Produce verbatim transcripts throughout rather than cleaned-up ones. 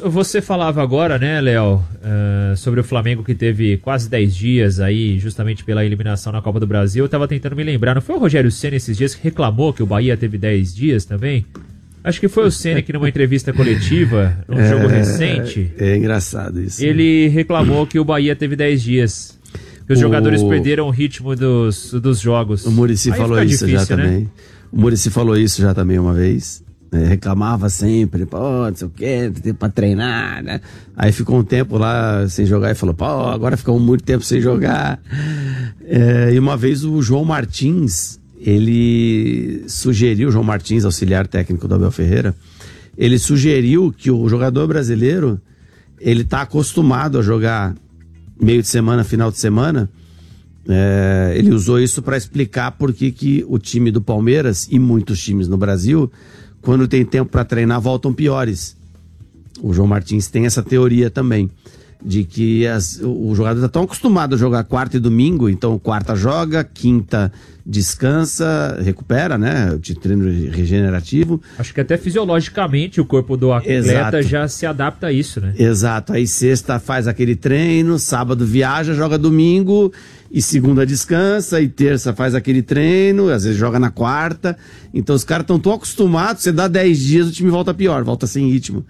você falava agora, né, Léo, uh, sobre o Flamengo que teve quase dez dias aí, justamente pela eliminação na Copa do Brasil. Eu tava tentando me lembrar, não foi o Rogério Ceni esses dias que reclamou que o Bahia teve dez dias também? Acho que foi o Ceni que numa entrevista coletiva, num é, jogo recente... É engraçado isso. Ele reclamou que o Bahia teve dez dias, que os o... jogadores perderam o ritmo dos, dos jogos. O Muricy falou isso difícil, já né? também. O Muricy falou isso já também uma vez. É, reclamava sempre, pô, não sei o que, tem tempo pra treinar, né? Aí ficou um tempo lá sem jogar e falou, pô, agora ficou muito tempo sem jogar. É, e uma vez o João Martins, ele sugeriu, João Martins, auxiliar técnico do Abel Ferreira, ele sugeriu que o jogador brasileiro, ele tá acostumado a jogar meio de semana, final de semana. É, ele usou isso para explicar por que que o time do Palmeiras e muitos times no Brasil, quando tem tempo para treinar, voltam piores. O João Martins tem essa teoria também, de que as, o, o jogador está tão acostumado a jogar quarta e domingo, então quarta joga, quinta descansa, recupera, né? O treino regenerativo. Acho que até fisiologicamente o corpo do atleta Exato. já se adapta a isso, né? Exato. Aí sexta faz aquele treino, sábado viaja, joga domingo, e segunda descansa, e terça faz aquele treino, às vezes joga na quarta. Então os caras estão tão acostumados, você dá dez dias, o time volta pior, volta sem ritmo.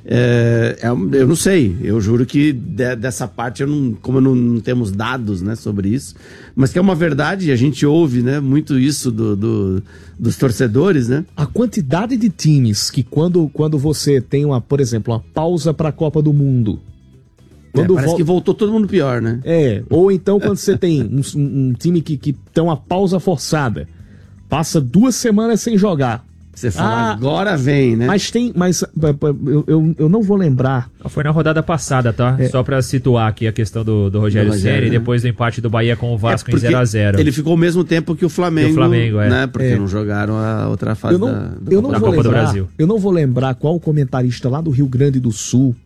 É, é, eu não sei, eu juro que de, dessa parte, eu não, como eu não, não temos dados, né, sobre isso, mas que é uma verdade, a gente ouve, né, muito isso do, do, dos torcedores, né? A quantidade de times que quando, quando você tem, uma, por exemplo, uma pausa para a Copa do Mundo... Quando é, parece vo... que voltou todo mundo pior, né? É, ou então quando você tem um, um, um time que, que tem uma pausa forçada, passa duas semanas sem jogar. Você fala, ah, agora vem, né? Mas tem, mas eu, eu, eu não vou lembrar. Foi na rodada passada, tá? É. Só pra situar aqui a questão do, do Rogério Ceni, né? Depois do empate do Bahia com o Vasco é em zero a zero. Ele ficou o mesmo tempo que o Flamengo, que o Flamengo é. né? Porque é. não jogaram a outra fase eu não, da, do eu não da vou Copa lembrar, do Brasil. Eu não vou lembrar qual comentarista lá do Rio Grande do Sul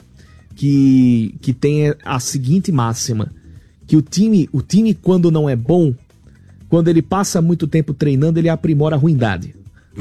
que, que tem a seguinte máxima, que o time, o time quando não é bom, quando ele passa muito tempo treinando, ele aprimora a ruindade.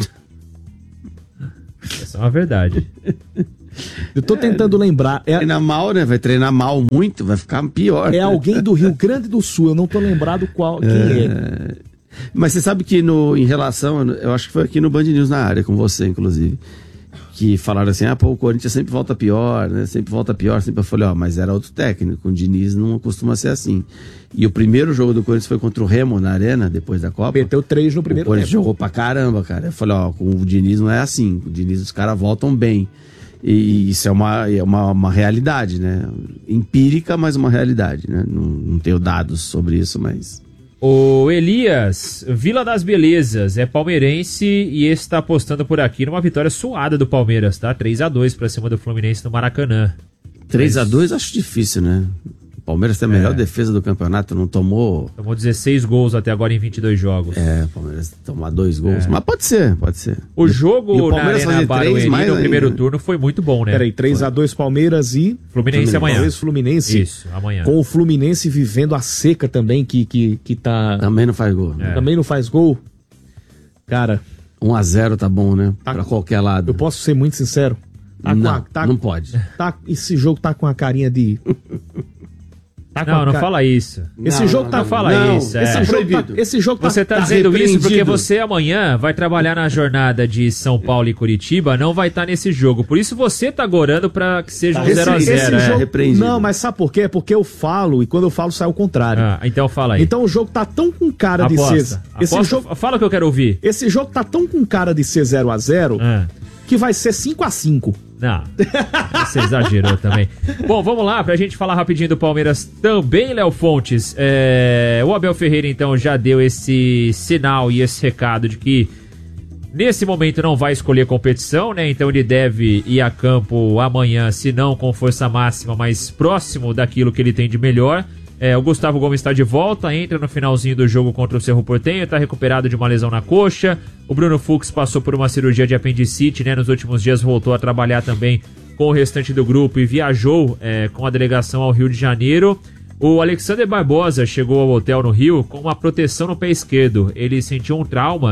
Essa é uma verdade. Eu tô tentando é, lembrar. É, treinar mal, né? Vai treinar mal muito, vai ficar pior. É alguém do Rio Grande do Sul, eu não tô lembrado qual, quem é. é. Mas você sabe que no, em relação, eu acho que foi aqui no Band News na área, com você, inclusive, que falaram assim, ah, pô, o Corinthians sempre volta pior, né? Sempre volta pior, sempre eu falei, ó, mas era outro técnico, o Diniz não costuma ser assim. E o primeiro jogo do Corinthians foi contra o Remo na Arena, depois da Copa. Meteu três no primeiro tempo. O Corinthians jogou pra caramba, cara. Eu falei, ó, com o Diniz não é assim, o Diniz os caras voltam bem. E isso é uma, é uma, uma realidade, né? Empírica, mas uma realidade, né? Não, não tenho dados sobre isso, mas... O Elias, Vila das Belezas, é palmeirense e está apostando por aqui numa vitória suada do Palmeiras, tá? três a dois pra cima do Fluminense no Maracanã. três a dois acho difícil, né? O Palmeiras tem a melhor é. defesa do campeonato, não tomou... Tomou dezesseis gols até agora em vinte e dois jogos. É, o Palmeiras tomar dois gols, é. mas pode ser, pode ser. O jogo na Arena Barueri no primeiro ainda. turno foi muito bom, né? Peraí, três a dois Palmeiras e... Fluminense, Fluminense amanhã. Palmeiras, Fluminense. Isso, amanhã. Com o Fluminense vivendo a seca também, que, que, que tá... Também não faz gol. É. Também não faz gol. Cara... um a zero tá bom, né? Tá, pra qualquer lado. Eu posso ser muito sincero? Tá não, a, tá, não pode. Tá, esse jogo tá com a carinha de... Tá não, não ca... fala isso. Esse não, jogo tá... Não fala não, isso. Esse, é. jogo tá, esse jogo tá... Você tá, tá dizendo isso porque você amanhã vai trabalhar na jornada de São Paulo e Curitiba, não vai estar tá nesse jogo. Por isso você tá gorando pra que seja tá um zero a zero. É. Não, mas sabe por quê? Porque eu falo e quando eu falo sai o contrário. Ah, então fala aí. Então o jogo tá tão com cara Aposta. de ser... Esse Aposta, jogo... Fala o que eu quero ouvir. Esse jogo tá tão com cara de ser zero a zero ah. que vai ser cinco a cinco. Não, você exagerou também. Bom, vamos lá, pra gente falar rapidinho do Palmeiras também, Léo Fontes. É, o Abel Ferreira, então, já deu esse sinal e esse recado de que nesse momento não vai escolher competição, né? Então ele deve ir a campo amanhã, se não com força máxima, mas próximo daquilo que ele tem de melhor. É, o Gustavo Gomes está de volta, entra no finalzinho do jogo contra o Cerro Porteño, está recuperado de uma lesão na coxa. O Bruno Fux passou por uma cirurgia de apendicite, né? Nos últimos dias voltou a trabalhar também com o restante do grupo e viajou é, com a delegação ao Rio de Janeiro. O Alexander Barbosa chegou ao hotel no Rio com uma proteção no pé esquerdo. Ele sentiu um trauma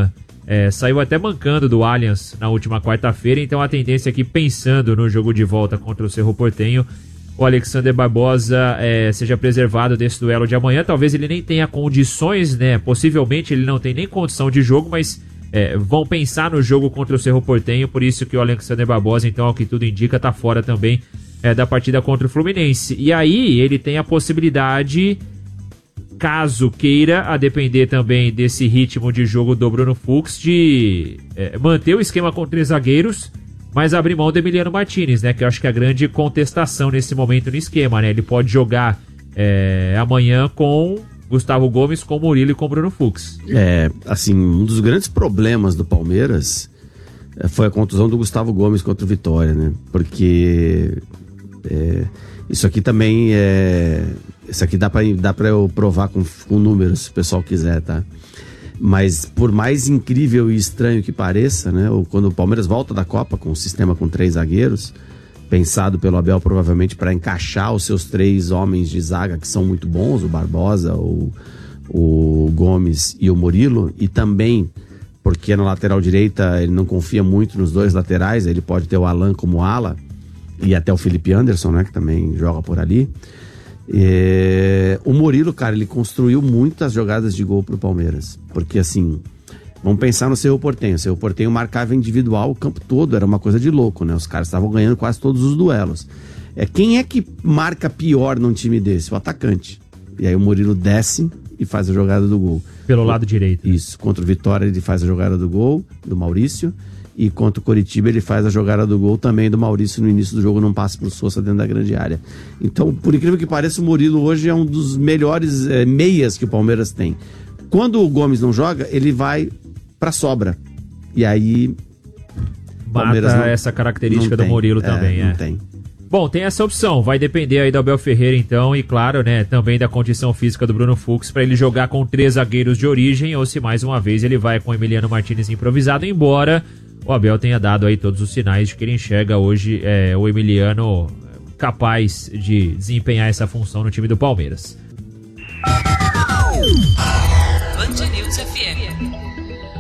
É, saiu até mancando do Allianz na última quarta-feira, então a tendência aqui, pensando no jogo de volta contra o Cerro Porteño, o Alexander Barbosa é, seja preservado desse duelo de amanhã. Talvez ele nem tenha condições, né? Possivelmente ele não tem nem condição de jogo, mas é, vão pensar no jogo contra o Cerro Porteño, por isso que o Alexander Barbosa, então, ao que tudo indica, tá fora também é, da partida contra o Fluminense. E aí ele tem a possibilidade, caso queira, a depender também desse ritmo de jogo do Bruno Fux, de é, manter o esquema com três zagueiros, mas abrir mão do Emiliano Martinez, né? Que eu acho que é a grande contestação nesse momento no esquema, né? Ele pode jogar é, amanhã com Gustavo Gomes, com Murilo e com Bruno Fux. É, assim, um dos grandes problemas do Palmeiras foi a contusão do Gustavo Gomes contra o Vitória, né? Porque é, isso aqui também é... Isso aqui dá pra, dá pra eu provar com, com números, se o pessoal quiser, tá? Mas por mais incrível e estranho que pareça, né? Quando o Palmeiras volta da Copa com um sistema com três zagueiros, pensado pelo Abel provavelmente para encaixar os seus três homens de zaga que são muito bons, o Barbosa, o, o Gomes e o Murilo, e também porque na lateral direita ele não confia muito nos dois laterais, ele pode ter o Alan como ala e até o Felipe Anderson, né? Que também joga por ali. É, o Murilo, cara, ele construiu muitas jogadas de gol pro Palmeiras, porque assim, vamos pensar no Cerro Porteño. O Cerro Porteño marcava individual o campo todo, era uma coisa de louco, né? Os caras estavam ganhando quase todos os duelos. É, quem é que marca pior num time desse? O atacante. E aí o Murilo desce e faz a jogada do gol. Pelo lado direito. Isso, contra o Vitória ele faz a jogada do gol, do Maurício. E contra o Coritiba ele faz a jogada do gol também do Maurício no início do jogo, não passa pro Sousa dentro da grande área. Então, por incrível que pareça, o Murilo hoje é um dos melhores é, meias que o Palmeiras tem. Quando o Gomes não joga, ele vai pra sobra. E aí... Mata não, essa característica do tem, Murilo também, é. Não é. tem. Bom, tem essa opção, vai depender aí do Abel Ferreira então, e claro, né, também da condição física do Bruno Fux para ele jogar com três zagueiros de origem, ou se mais uma vez ele vai com o Emiliano Martinez improvisado, embora o Abel tenha dado aí todos os sinais de que ele enxerga hoje é, o Emiliano capaz de desempenhar essa função no time do Palmeiras. Band News F M.